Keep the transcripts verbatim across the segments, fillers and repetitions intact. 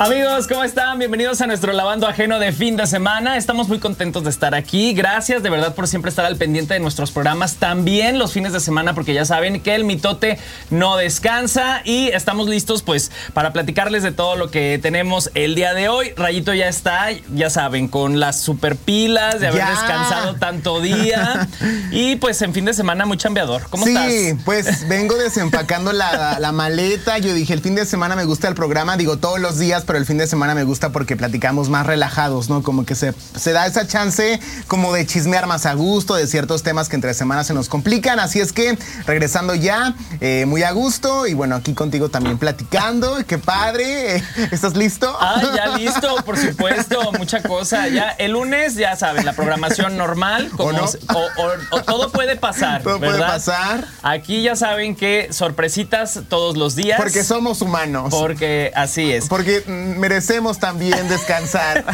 Amigos, ¿cómo están? Bienvenidos a nuestro Lavando Ajeno de fin de semana. Estamos muy contentos de estar aquí. Gracias de verdad por siempre estar al pendiente de nuestros programas. También los fines de semana, porque ya saben que el mitote no descansa. Y estamos listos pues para platicarles de todo lo que tenemos el día de hoy. Rayito ya está, ya saben, con las super pilas de haber ya. descansado tanto día. Y pues en fin de semana muy chambeador. ¿Cómo sí, estás? Sí, pues vengo desempacando la, la maleta. Yo dije, el fin de semana me gusta el programa. Digo, todos los días, pero el fin de semana me gusta porque platicamos más relajados, ¿no? Como que se, se da esa chance como de chismear más a gusto de ciertos temas que entre semanas se nos complican. Así es que regresando ya, eh, muy a gusto. Y bueno, aquí contigo también platicando. ¡Qué padre! ¿Estás listo? Ah, ya listo, por supuesto. Mucha cosa. Ya el lunes, ya saben, la programación normal. Como ¿O no? o, o, o todo puede pasar, Todo ¿verdad? puede pasar. Aquí ya saben que sorpresitas todos los días. Porque somos humanos. Porque así es. Porque merecemos también descansar.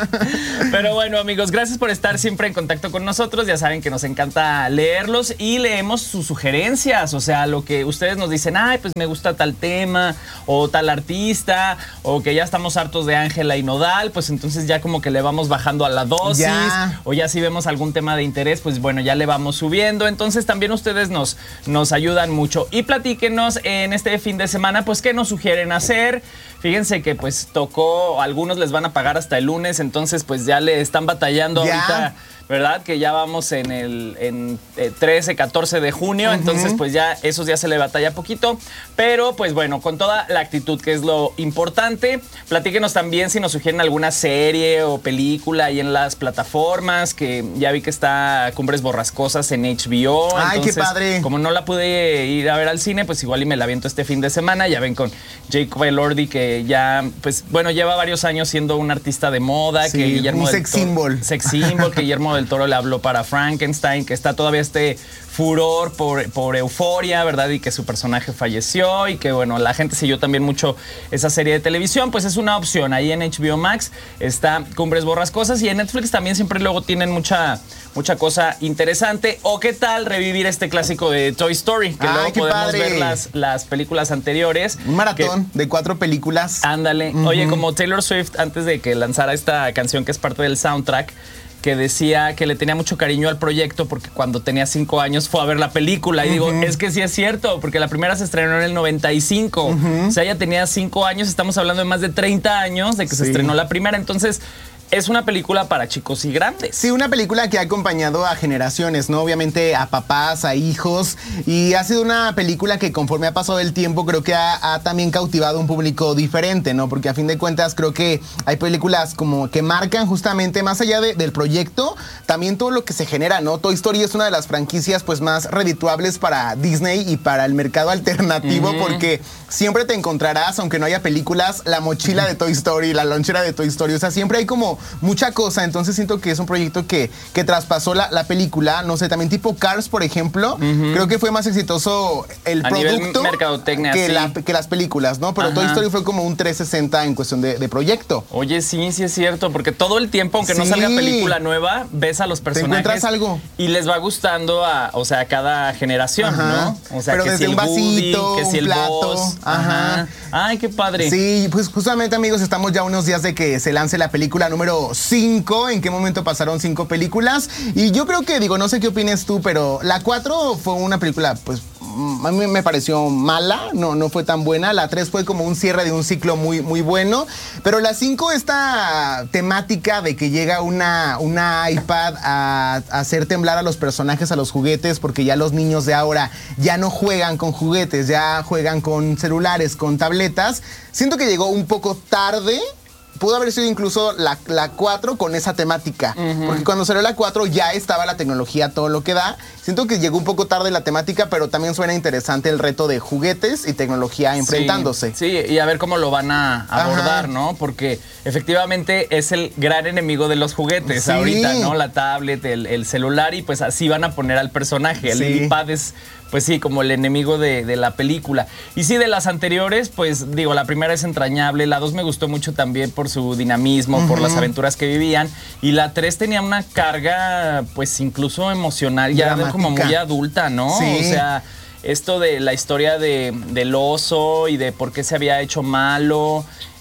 Pero bueno, amigos, gracias por estar siempre en contacto con nosotros. Ya saben que nos encanta leerlos y leemos sus sugerencias. O sea, lo que ustedes nos dicen, ay, pues me gusta tal tema o tal artista, o que ya estamos hartos de Ángela y Nodal, pues entonces ya como que le vamos bajando a la dosis. Ya. O ya si vemos algún tema de interés, pues bueno, ya le vamos subiendo. Entonces también ustedes nos, nos ayudan mucho. Y platíquenos en este fin de semana, pues, ¿qué nos sugieren hacer? Fíjense que pues tocó, algunos les van a pagar hasta el lunes, entonces pues ya le están batallando ya. ahorita, ¿verdad? Que ya vamos en el en, eh, trece, catorce de junio, uh-huh. Entonces pues ya esos días se le batalla poquito, pero pues bueno, con toda la actitud, que es lo importante. Platíquenos también si nos sugieren alguna serie o película ahí en las plataformas, que ya vi que está Cumbres Borrascosas en H B O. ¡Ay, entonces, qué padre! Como no la pude ir a ver al cine, pues igual y me la aviento este fin de semana. Ya ven con Jacob Elordi, que ya, pues bueno, lleva varios años siendo un artista de moda. Sí, que Guillermo un del sex Toro, symbol. Sex symbol, que Guillermo del Toro le habló para Frankenstein, que está todavía este furor por, por Euforia, ¿verdad? Y que su personaje falleció y que, bueno, la gente siguió también mucho esa serie de televisión. Pues es una opción. Ahí en H B O Max está Cumbres Borrascosas, y en Netflix también siempre luego tienen mucha, mucha cosa interesante. O qué tal revivir este clásico de Toy Story, que Ay, luego qué podemos padre. ver las, las películas anteriores. Un maratón que, de cuatro películas. Ándale. Uh-huh. Oye, como Taylor Swift, antes de que lanzara esta canción que es parte del soundtrack, que decía que le tenía mucho cariño al proyecto porque cuando tenía cinco años fue a ver la película. Y uh-huh. digo, es que sí es cierto, porque la primera se estrenó en el noventa y cinco. Uh-huh. O sea, ella tenía cinco años, estamos hablando de más de treinta años de que sí. se estrenó la primera. Entonces, es una película para chicos y grandes. Sí, una película que ha acompañado a generaciones, ¿no? Obviamente a papás, a hijos. Y ha sido una película que conforme ha pasado el tiempo creo que ha, ha también cautivado un público diferente, ¿no? Porque a fin de cuentas creo que hay películas como que marcan justamente más allá de, del proyecto, también todo lo que se genera, ¿no? Toy Story es una de las franquicias pues más redituables para Disney y para el mercado alternativo, uh-huh. porque siempre te encontrarás, aunque no haya películas, la mochila uh-huh. de Toy Story, la lonchera de Toy Story. O sea, siempre hay como mucha cosa, entonces siento que es un proyecto que, que traspasó la, la película, no sé, también tipo Cars, por ejemplo, uh-huh. creo que fue más exitoso el a producto que, la, que las películas, ¿no? Pero Ajá. Toy Story fue como un trescientos sesenta en cuestión de, de proyecto. Oye, sí, sí es cierto, porque todo el tiempo, aunque sí. no salga película nueva, ves a los personajes. Te encuentras algo. Y les va gustando a, o sea, a cada generación, Ajá. ¿no? O sea, Pero que desde si un vasito, Woody, que si un el plato. Boss. Ajá. Ajá. Ay, qué padre. Sí, pues justamente, amigos, estamos ya unos días de que se lance la película número cinco. ¿En qué momento pasaron cinco películas? Y yo creo que, digo, no sé qué opines tú, pero la cuatro fue una película, pues, a mí me pareció mala, no, no fue tan buena. La tres fue como un cierre de un ciclo muy, muy bueno. Pero la cinco, esta temática de que llega una, una iPad a, a hacer temblar a los personajes, a los juguetes, porque ya los niños de ahora ya no juegan con juguetes, ya juegan con celulares, con tabletas. Siento que llegó un poco tarde. Pudo haber sido incluso la, la cuatro con esa temática. Uh-huh. Porque cuando salió la cuatro ya estaba la tecnología, todo lo que da. Siento que llegó un poco tarde la temática, pero también suena interesante el reto de juguetes y tecnología enfrentándose. Sí, sí, y a ver cómo lo van a abordar, Ajá. ¿no? Porque efectivamente es el gran enemigo de los juguetes sí. ahorita, ¿no? La tablet, el, el celular, y pues así van a poner al personaje. El sí. iPad es, pues sí, como el enemigo de, de la película. Y sí, de las anteriores, pues digo, la primera es entrañable, la dos me gustó mucho también por su dinamismo, uh-huh. por las aventuras que vivían, y la tres tenía una carga, pues incluso emocional, ya de, como muy adulta, ¿no? Sí. O sea, esto de la historia de, del oso y de por qué se había hecho malo.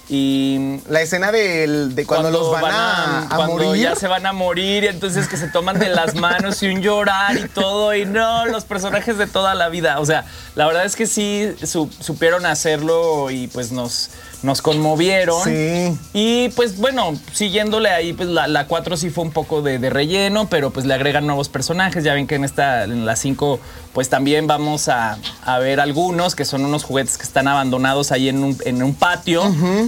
Y la escena de, de cuando, cuando los van, van a, a cuando morir. ya se van a morir, entonces que se toman de las manos y un llorar y todo, y no, los personajes de toda la vida. O sea, la verdad es que sí su, supieron hacerlo y pues nos, nos conmovieron. Sí. Y pues bueno, siguiéndole ahí, pues la, la cuatro sí fue un poco de, de relleno, pero pues le agregan nuevos personajes. Ya ven que en esta, en la cinco, pues también vamos a, a ver algunos que son unos juguetes que están abandonados ahí en un, en un patio. Uh-huh.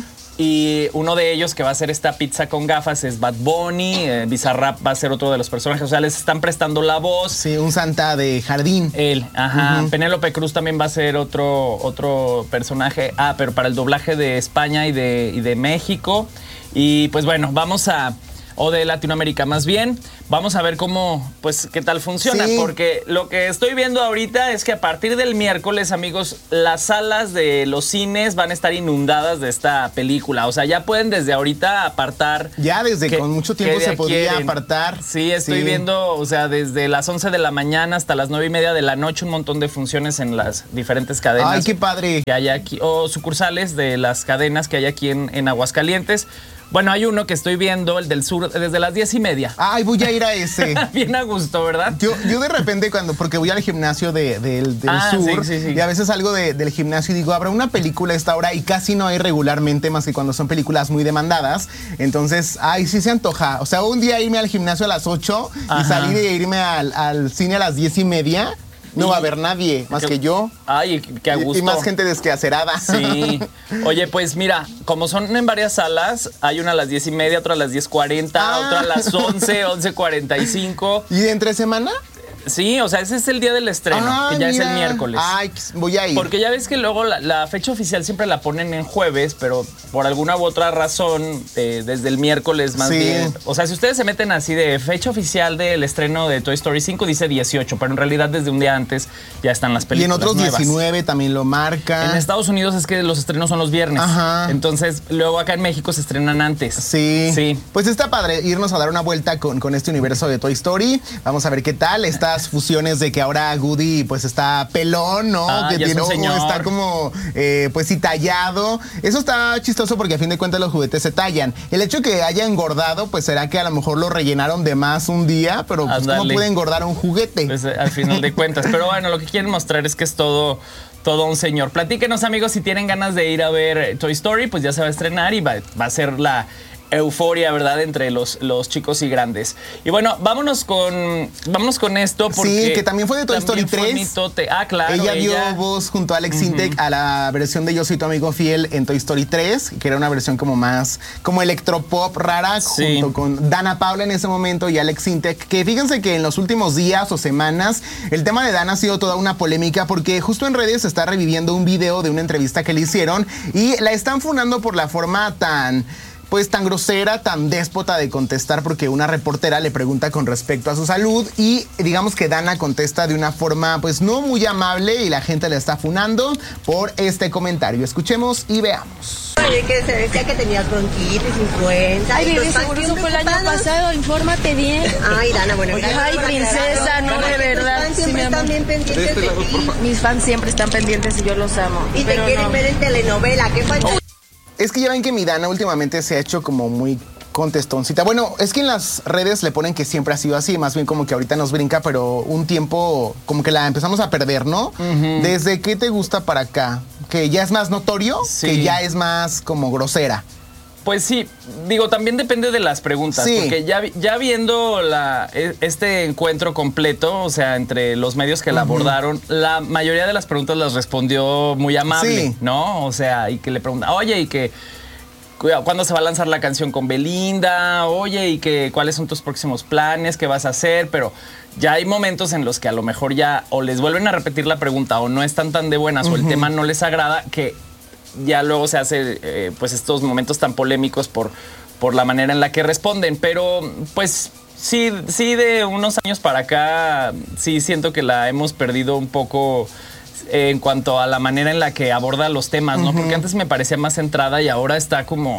Y uno de ellos que va a ser esta pizza con gafas es Bad Bunny, eh, Bizarrap va a ser otro de los personajes, o sea, les están prestando la voz. Sí, un Santa de jardín. Él, ajá. Uh-huh. Penélope Cruz también va a ser otro, otro personaje, ah, pero para el doblaje de España y de, y de México. Y pues bueno, vamos a... o de Latinoamérica más bien. Vamos a ver cómo, pues, qué tal funciona. Sí. Porque lo que estoy viendo ahorita es que a partir del miércoles, amigos, las salas de los cines van a estar inundadas de esta película. O sea, ya pueden desde ahorita apartar. Ya desde que, con mucho tiempo se podía quieren. apartar. Sí, estoy sí. viendo, o sea, desde las once de la mañana hasta las nueve y media de la noche, un montón de funciones en las diferentes cadenas. ¡Ay, qué padre! Que hay aquí, o sucursales de las cadenas que hay aquí en, en Aguascalientes. Bueno, hay uno que estoy viendo, el del sur, desde las diez y media. Ay, voy a ir a ese. Bien a gusto, ¿verdad? Yo, yo de repente, cuando, porque voy al gimnasio de, de, del ah, sur, sí, sí, sí. y a veces salgo de, del gimnasio y digo, habrá una película a esta hora, y casi no hay regularmente, más que cuando son películas muy demandadas. Entonces, ay, sí se antoja. O sea, un día irme al gimnasio a las ocho y salir e irme al, al cine a las diez y media. No va a haber nadie más que, que yo. Ay, qué a gusto. Y, y más gente desquacerada. Sí. Oye, pues mira, como son en varias salas, hay una a las diez y media, otra a las diez cuarenta, ah. otra a las once, once cuarenta y cinco. ¿Y de entre semana? Sí, o sea, ese es el día del estreno, ah, que ya mira. es el miércoles. Ay, voy a ir. Porque ya ves que luego la, la fecha oficial siempre la ponen en jueves, pero por alguna u otra razón, eh, desde el miércoles más sí. bien. O sea, si ustedes se meten así de fecha oficial del estreno de Toy Story cinco, dice dieciocho, pero en realidad desde un día antes ya están las películas. Y en otros nuevas. diecinueve también lo marca. En Estados Unidos es que los estrenos son los viernes. Ajá. Entonces, luego acá en México se estrenan antes. Sí. Sí. Pues está padre irnos a dar una vuelta con, con este universo de Toy Story. Vamos a ver qué tal. Estas fusiones de que ahora Woody pues está pelón, ¿no? Ah, que ya tiene es un señor. Está como eh, pues sí tallado. Eso está chistoso porque a fin de cuentas los juguetes se tallan. El hecho que haya engordado, pues será que a lo mejor lo rellenaron de más un día, pero pues ¿cómo puede engordar un juguete? Pues, al final de cuentas. Pero bueno, lo que quieren mostrar es que es todo... todo un señor. Platíquenos, amigos, si tienen ganas de ir a ver Toy Story, pues ya se va a estrenar y va, va a ser la euforia, ¿verdad?, entre los, los chicos y grandes. Y bueno, vámonos con vámonos con esto porque... Sí, que también fue de Toy Story tres. Ah, claro. Ella, dio ella... voz junto a Alex uh-huh. Sintek a la versión de Yo Soy Tu Amigo Fiel en Toy Story tres, que era una versión como más, como electropop rara, sí. junto con Dana Paula en ese momento y Alex Sintek, que fíjense que en los últimos días o semanas el tema de Dana ha sido toda una polémica porque justo en redes se está reviviendo un video de una entrevista que le hicieron y la están funando por la forma tan... pues tan grosera, tan déspota de contestar porque una reportera le pregunta con respecto a su salud y digamos que Dana contesta de una forma pues no muy amable y la gente le está funando por este comentario. Escuchemos y veamos. Oye, que se decía que tenías bronquitis, influenza. Ay, bebé, seguro eso fue el año pasado, infórmate bien. Ay, Dana, bueno, gracias. Ay, princesa, no, de verdad. Mis fans siempre sí, están bien pendientes de ti. Mis fans siempre están pendientes y yo los amo. Y te quieren no. ver en telenovela, ¿qué falta? Es que ya ven que mi Dana últimamente se ha hecho como muy contestoncita. Bueno, es que en las redes le ponen que siempre ha sido así, más bien como que ahorita nos brinca, pero un tiempo como que la empezamos a perder, ¿no? Uh-huh. ¿Desde qué te gusta para acá? ¿Que ya es más notorio? Sí. ¿Que ya es más como grosera? Pues sí, digo, también depende de las preguntas, sí. porque ya, ya viendo la, este encuentro completo, o sea, entre los medios que la uh-huh. abordaron, la mayoría de las preguntas las respondió muy amable, sí. ¿no? O sea, y que le pregunta, oye, y que ¿cuándo se va a lanzar la canción con Belinda? Oye, y que cuáles son tus próximos planes, qué vas a hacer, pero ya hay momentos en los que a lo mejor ya o les vuelven a repetir la pregunta o no están tan de buenas uh-huh. o el tema no les agrada, que ya luego se hace eh, pues estos momentos tan polémicos por, por la manera en la que responden. Pero pues sí, sí de unos años para acá sí siento que la hemos perdido un poco eh, en cuanto a la manera en la que aborda los temas, ¿no? Uh-huh. Porque antes me parecía más centrada y ahora está como...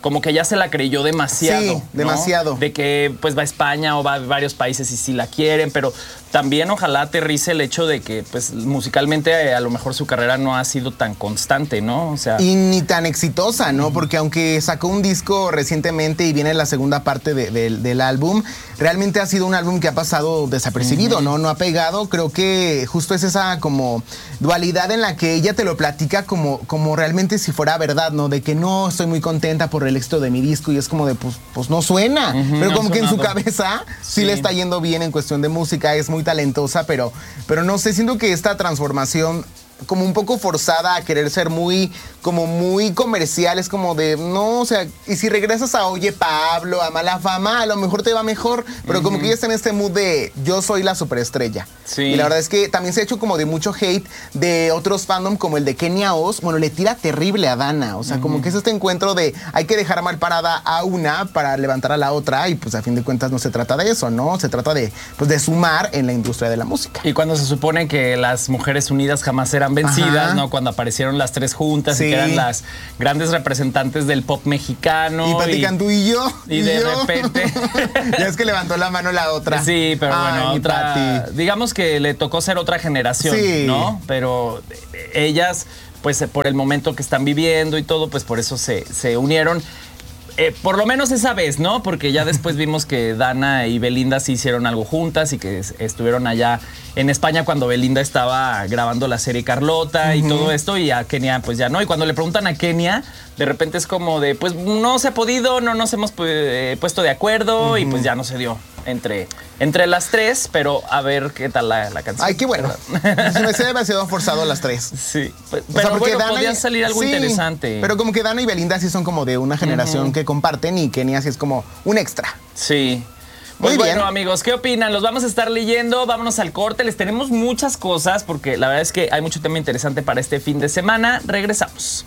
como que ya se la creyó demasiado. Sí, ¿no? demasiado. De que pues va a España o va a varios países y sí la quieren, pero también ojalá aterrice el hecho de que pues musicalmente a lo mejor su carrera no ha sido tan constante, ¿no? O sea, y ni tan exitosa, ¿no? Uh-huh. Porque aunque sacó un disco recientemente y viene la segunda parte de, de, del álbum, realmente ha sido un álbum que ha pasado desapercibido, uh-huh. ¿no? No ha pegado. Creo que justo es esa como dualidad en la que ella te lo platica como, como realmente si fuera verdad, ¿no? De que no, estoy muy contenta por el éxito de mi disco y es como de, pues, pues no suena. Uh-huh, pero como no que en su cabeza sí. sí le está yendo bien en cuestión de música, es muy talentosa, pero, pero no sé, siento que esta transformación como un poco forzada a querer ser muy, como muy comercial, es como de, no, o sea, y si regresas a Oye Pablo, a Mala Fama, a lo mejor te va mejor, pero uh-huh. como que ella está en este mood de yo soy la superestrella. Sí. Y la verdad es que también se ha hecho como de mucho hate de otros fandom como el de Kenia Oz, bueno, le tira terrible a Dana, o sea, uh-huh. como que es este encuentro de hay que dejar mal parada a una para levantar a la otra y pues a fin de cuentas no se trata de eso, ¿no? Se trata de, pues, de sumar en la industria de la música. Y cuando se supone que las mujeres unidas jamás eran vencidas, Ajá. ¿no? Cuando aparecieron las tres juntas sí. y que eran las grandes representantes del pop mexicano. Y Pati Cantú y yo. Y, y de yo. repente. Ya es que levantó la mano la otra. Sí, pero Ay, bueno, otra. Pati. Digamos que le tocó ser otra generación, sí. ¿no? Pero ellas, pues por el momento que están viviendo y todo, pues por eso se, se unieron. Eh, por lo menos esa vez, ¿no? Porque ya después vimos que Dana y Belinda sí hicieron algo juntas y que estuvieron allá en España cuando Belinda estaba grabando la serie Carlota uh-huh. y todo esto, y a Kenia pues ya no. Y cuando le preguntan a Kenia, de repente es como de, pues no se ha podido, no nos hemos eh, puesto de acuerdo uh-huh. y pues ya no se dio entre, entre las tres, pero a ver qué tal la, la canción. Ay, qué bueno. Se me hace demasiado forzado las tres. Sí, pero, o sea, pero bueno, Dana podía y, salir algo sí, interesante. Pero como que Dana y Belinda sí son como de una generación uh-huh. que comparten y Kenia sí es como un extra. Sí. Pues Muy bueno, bien. Amigos, ¿qué opinan? Los vamos a estar leyendo, vámonos al corte, les tenemos muchas cosas porque la verdad es que hay mucho tema interesante para este fin de semana. Regresamos.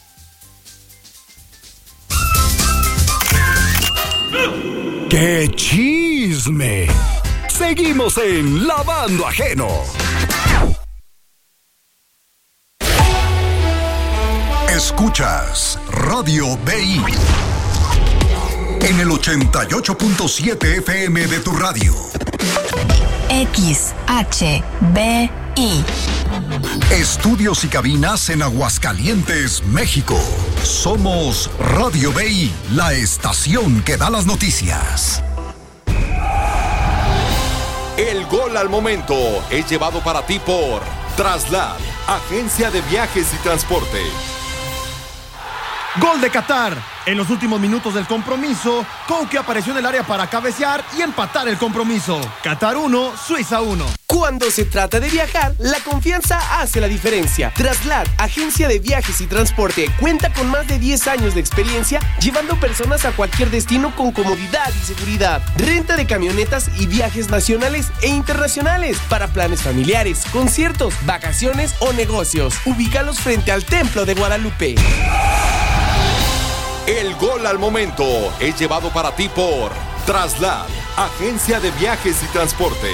¡Qué chisme! Seguimos en Lavando Ajeno. Escuchas Radio B I en el ochenta y ocho punto siete F M de tu radio. X H B I. Estudios y cabinas en Aguascalientes, México. Somos Radio B I, la estación que da las noticias. El gol al momento es llevado para ti por Traslad, agencia de viajes y transporte. Gol de Qatar. En los últimos minutos del compromiso, Koke apareció en el área para cabecear y empatar el compromiso. Qatar uno, Suiza uno. Cuando se trata de viajar, la confianza hace la diferencia. Traslad, agencia de viajes y transporte, cuenta con más de diez años de experiencia llevando personas a cualquier destino con comodidad y seguridad. Renta de camionetas y viajes nacionales e internacionales para planes familiares, conciertos, vacaciones o negocios. Ubícalos frente al Templo de Guadalupe. El gol al momento es llevado para ti por Traslad, agencia de viajes y transporte.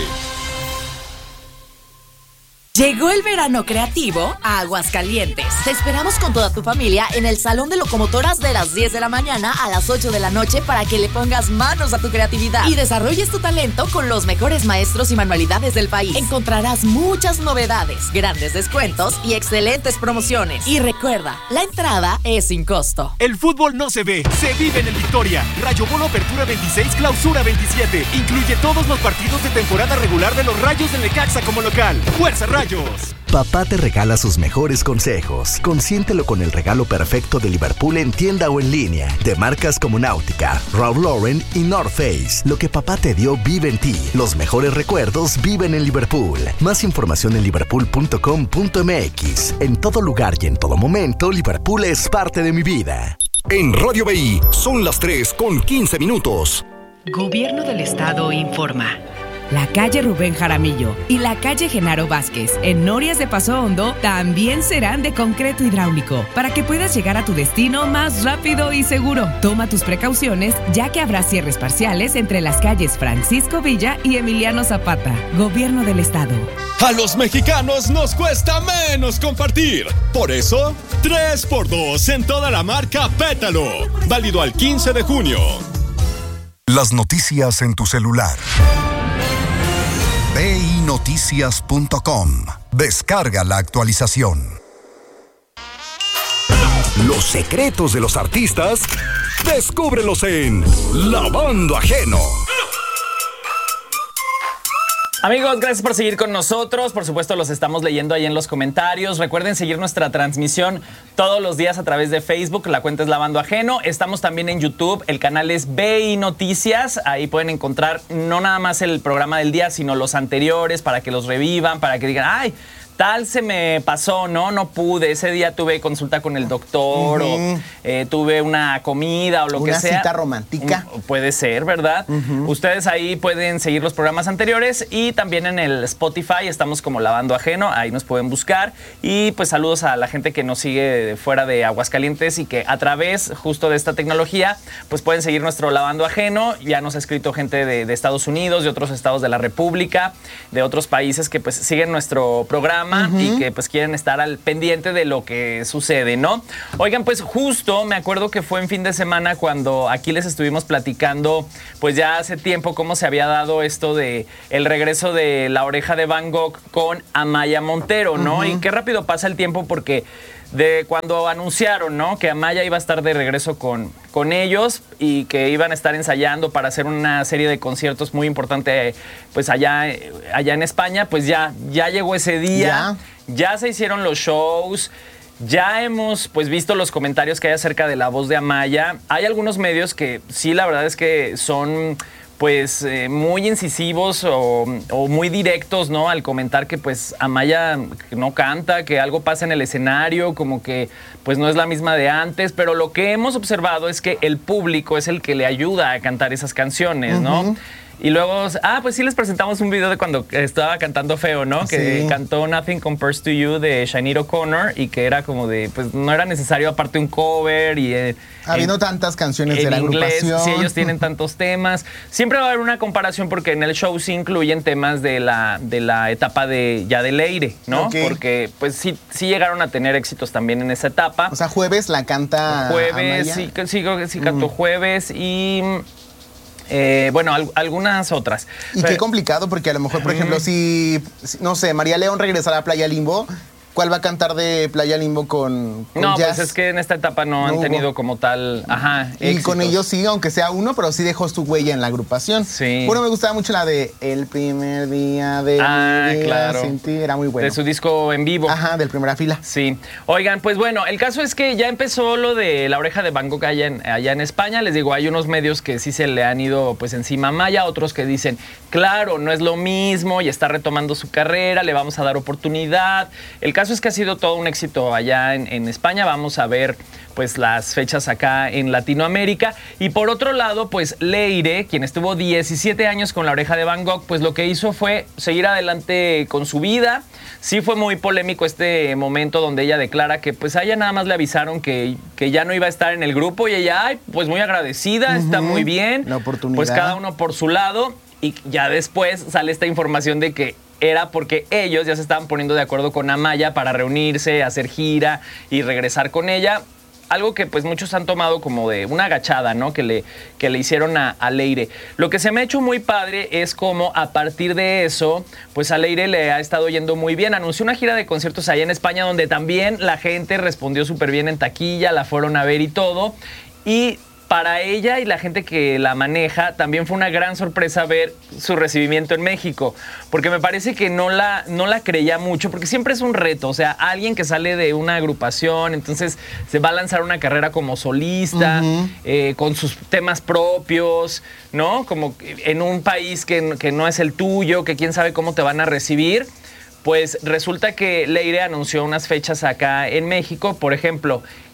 Llegó el verano creativo a Aguascalientes. Te esperamos con toda tu familia en el Salón de Locomotoras de las diez de la mañana a las ocho de la noche para que le pongas manos a tu creatividad y desarrolles tu talento con los mejores maestros y manualidades del país. Encontrarás muchas novedades, grandes descuentos y excelentes promociones. Y recuerda, la entrada es sin costo. El fútbol no se ve, se vive en el Victoria. Rayo Bolo Apertura veintiséis, Clausura veintisiete. Incluye todos los partidos de temporada regular de los Rayos del Necaxa como local. ¡Fuerza Rayos! Papá te regala sus mejores consejos. Consiéntelo con el regalo perfecto de Liverpool en tienda o en línea. De marcas como Náutica, Ralph Lauren y North Face. Lo que papá te dio vive en ti. Los mejores recuerdos viven en Liverpool. Más información en liverpool punto com punto m x. En todo lugar y en todo momento, Liverpool es parte de mi vida. En Radio B I son las tres con quince minutos. Gobierno del Estado informa. la calle Rubén Jaramillo y la calle Genaro Vázquez en Norias de Paso Hondo también serán de concreto hidráulico para que puedas llegar a tu destino más rápido y seguro. Toma tus precauciones, ya que habrá cierres parciales entre las calles Francisco Villa y Emiliano Zapata. Gobierno del Estado. A los mexicanos nos cuesta menos compartir. Por eso, tres por dos en toda la marca Pétalo. Válido al quince de junio. Las noticias en tu celular. ve i noticias punto com. Descarga la actualización. Los secretos de los artistas, descúbrelos en Lavando Ajeno. Amigos, gracias por seguir con nosotros. Por supuesto, los estamos leyendo ahí en los comentarios. Recuerden seguir nuestra transmisión todos los días a través de Facebook. La cuenta es Lavando Ajeno. Estamos también en YouTube. El canal es V I Noticias. Ahí pueden encontrar no nada más el programa del día, sino los anteriores para que los revivan, para que digan, ¡ay! Tal se me pasó, ¿no? No pude. Ese día tuve consulta con el doctor uh-huh. o eh, tuve una comida o lo una que sea. Una cita romántica. Un, puede ser, ¿verdad? Uh-huh. Ustedes ahí pueden seguir los programas anteriores y también en el Spotify estamos como Lavando Ajeno. Ahí nos pueden buscar. Y pues saludos a la gente que nos sigue fuera de Aguascalientes y que a través justo de esta tecnología pues pueden seguir nuestro Lavando Ajeno. Ya nos ha escrito gente de, de Estados Unidos, de otros estados de la República, de otros países que pues siguen nuestro programa. Uh-huh. Y que pues quieren estar al pendiente de lo que sucede, ¿no? Oigan, pues justo me acuerdo que fue en fin de semana cuando aquí les estuvimos platicando, pues ya hace tiempo cómo se había dado esto de el regreso de La Oreja de Van Gogh con Amaya Montero, ¿no? Uh-huh. Y qué rápido pasa el tiempo porque de cuando anunciaron, ¿no? Que Amaya iba a estar de regreso con, con ellos y que iban a estar ensayando para hacer una serie de conciertos muy importante pues allá, allá en España, pues ya, ya llegó ese día, ya. ya se hicieron los shows, ya hemos pues visto los comentarios que hay acerca de la voz de Amaya. Hay algunos medios que sí, la verdad es que son pues eh, muy incisivos o, o muy directos, ¿no? Al comentar que pues Amaya no canta, que algo pasa en el escenario, como que pues no es la misma de antes, pero lo que hemos observado es que el público es el que le ayuda a cantar esas canciones, ¿no? Uh-huh. Y luego, ah, pues sí les presentamos un video de cuando estaba cantando feo, ¿no? Que sí. Cantó Nothing Compares to You de Sinead O'Connor y que era como de, pues no era necesario aparte un cover y... Eh, Habiendo en, tantas canciones de la inglés, agrupación. Si ellos tienen tantos temas. Siempre va a haber una comparación porque en el show sí incluyen temas de la, de la etapa de ya de Leire, ¿no? Okay. Porque pues sí, sí llegaron a tener éxitos también en esa etapa. O sea, Jueves la canta Jueves, Amaya. sí, sí, sí cantó mm. Jueves y... Eh, bueno, al, algunas otras. Y Pero, qué complicado, porque a lo mejor, por ejemplo, si, si, no sé, María León regresara a Playa Limbo, ¿cuál va a cantar de Playa Limbo con, con No, jazz? pues es que en esta etapa no, no han hubo. tenido como tal, ajá, Y éxitos. con ellos sí, aunque sea uno, pero sí dejó su huella en la agrupación. Sí. Bueno, me gustaba mucho la de El primer día de ah, mi vida claro. sin ti, era muy bueno. De su disco en vivo. Ajá, del Primera Fila. Sí. Oigan, pues bueno, el caso es que ya empezó lo de La Oreja de Van Gogh allá en, allá en España. Les digo, hay unos medios que sí se le han ido pues encima a Maya, otros que dicen, claro, no es lo mismo y está retomando su carrera, le vamos a dar oportunidad. El caso es que ha sido todo un éxito allá en, en España. Vamos a ver pues las fechas acá en Latinoamérica. Y por otro lado, pues Leire, quien estuvo diecisiete años con La Oreja de Van Gogh, pues lo que hizo fue seguir adelante con su vida. Sí fue muy polémico este momento donde ella declara que pues a ella nada más le avisaron que, que ya no iba a estar en el grupo y ella, ay, pues muy agradecida, uh-huh. está muy bien. La oportunidad. Pues cada uno por su lado. Y ya después sale esta información de que era porque ellos ya se estaban poniendo de acuerdo con Amaya para reunirse, hacer gira y regresar con ella. Algo que pues muchos han tomado como de una agachada, ¿no? Que le, que le hicieron a, a Leire. Lo que se me ha hecho muy padre es como a partir de eso, pues a Leire le ha estado yendo muy bien. Anunció una gira de conciertos allá en España donde también la gente respondió súper bien en taquilla, la fueron a ver y todo. Y para ella y la gente que la maneja, también fue una gran sorpresa ver su recibimiento en México, porque me parece que no la, no la creía mucho, porque siempre es un reto, o sea, alguien que sale de una agrupación, entonces se va a lanzar una carrera como solista, uh-huh. eh, con sus temas propios, ¿no? Como en un país que, que no es el tuyo, que quién sabe cómo te van a recibir. Pues resulta que Leire anunció unas fechas acá en México, por ejemplo,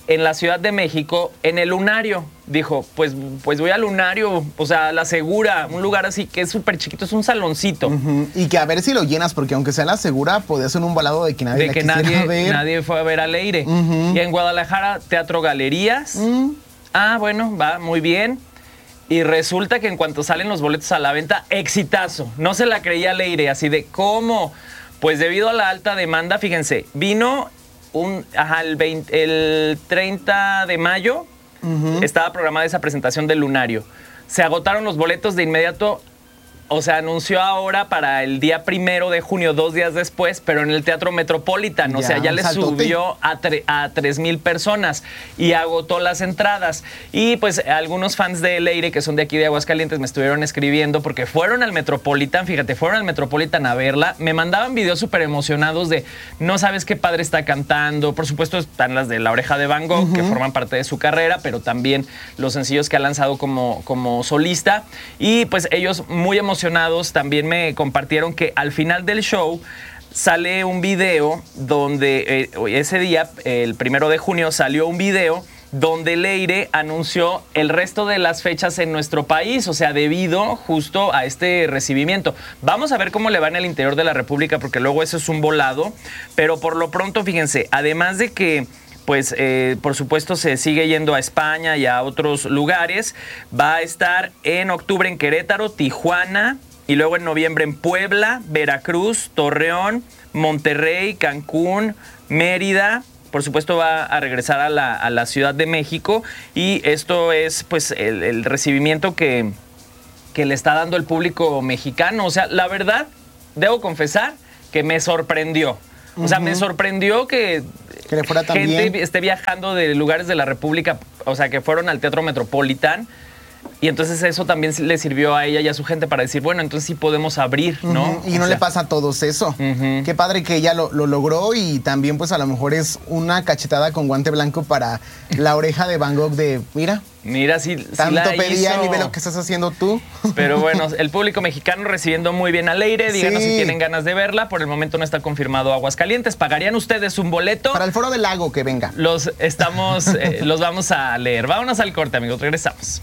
en la Ciudad de México, en el Lunario. Dijo, pues, pues voy al Lunario, o sea, La Segura, un lugar así que es súper chiquito, es un saloncito. Uh-huh. Y que a ver si lo llenas, porque aunque sea La Segura, podía ser un balado de que nadie de la que quisiera nadie, ver. nadie fue a ver a Leire. Uh-huh. Y en Guadalajara, Teatro Galerías. Uh-huh. Ah, bueno, va, muy bien. Y resulta que en cuanto salen los boletos a la venta, exitazo. No se la creía Leire, así de ¿cómo? Pues debido a la alta demanda, fíjense, vino un, ajá, el, veinte, el treinta de mayo, uh-huh. estaba programada esa presentación del Lunario. Se agotaron los boletos de inmediato. O sea, anunció ahora para el día primero de junio, dos días después, pero en el Teatro Metropolitan. O ya, sea, ya le saltote. subió a, tre a tres mil personas y agotó las entradas. Y pues algunos fans de Leire, que son de aquí de Aguascalientes, me estuvieron escribiendo porque fueron al Metropolitan, fíjate, fueron al Metropolitan a verla. Me mandaban videos súper emocionados de no sabes qué padre está cantando. Por supuesto, están las de La Oreja de Van Gogh, uh-huh. que forman parte de su carrera, pero también los sencillos que ha lanzado como, como solista. Y pues ellos muy emocionados. También me compartieron que al final del show sale un video donde eh, ese día, el primero de junio, salió un video donde Leire anunció el resto de las fechas en nuestro país, o sea, debido justo a este recibimiento. Vamos a ver cómo le va en el interior de la República, porque luego eso es un volado, pero por lo pronto, fíjense, además de que pues eh, por supuesto se sigue yendo a España y a otros lugares. Va a estar en octubre en Querétaro, Tijuana, y luego en noviembre en Puebla, Veracruz, Torreón, Monterrey, Cancún, Mérida. Por supuesto va a regresar a la, a la Ciudad de México, y esto es pues el, el recibimiento que, que le está dando el público mexicano. O sea, la verdad, debo confesar que me sorprendió. O sea, uh-huh. me sorprendió que, que le fuera tan gente bien. esté viajando de lugares de la República, o sea, que fueron al Teatro Metropolitan. Y entonces eso también le sirvió a ella y a su gente para decir, bueno, entonces sí podemos abrir, ¿no? Uh-huh. Y o no sea, le pasa a todos eso. Uh-huh. Qué padre que ella lo, lo logró, y también pues a lo mejor es una cachetada con guante blanco para La Oreja de Van Gogh de, mira. Mira, sí, tanto sí la pedía hizo. Y ve lo que estás haciendo tú. Pero bueno, el público mexicano recibiendo muy bien a Leire. Díganos sí. si tienen ganas de verla. Por el momento no está confirmado Aguascalientes. ¿Pagarían ustedes un boleto? Para el Foro del Lago, que venga. Los estamos, eh, los vamos a leer. Vámonos al corte, amigos. Regresamos.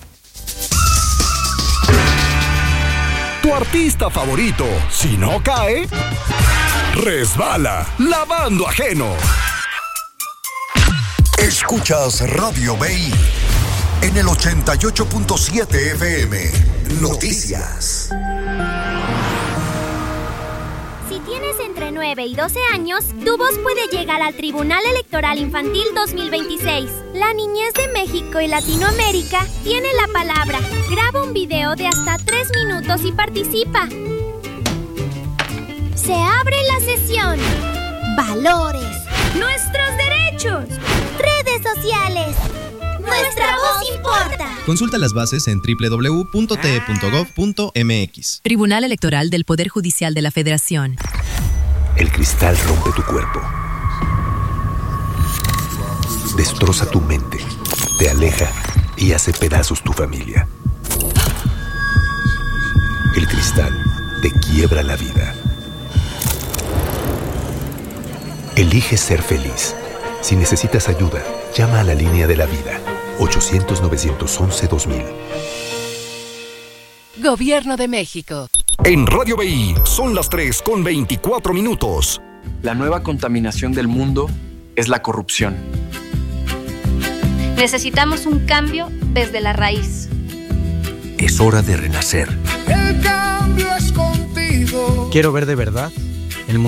Tu artista favorito, si no cae, resbala, lavando ajeno. Escuchas Radio B I en el ochenta y ocho punto siete F M. Noticias. Si tienes entre nueve y doce años, tu voz puede llegar al Tribunal Electoral Infantil dos mil veintiséis. La niñez de México y Latinoamérica tiene la palabra. Graba un video de hasta tres minutos y participa. Se abre la sesión. Valores. Nuestros derechos. Redes sociales. Nuestra voz importa. Consulta las bases en doble u doble u doble u punto t e punto gov punto m x. Tribunal Electoral del Poder Judicial de la Federación. El cristal rompe tu cuerpo. Destroza tu mente. Te aleja y hace pedazos tu familia. El cristal te quiebra la vida. Elige ser feliz. Si necesitas ayuda, llama a la línea de la vida. ochocientos, novecientos once, dos mil. Gobierno de México. En Radio B I son las tres con veinticuatro minutos. La nueva contaminación del mundo es la corrupción. Necesitamos un cambio desde la raíz. Es hora de renacer. El cambio es contigo. Quiero ver de verdad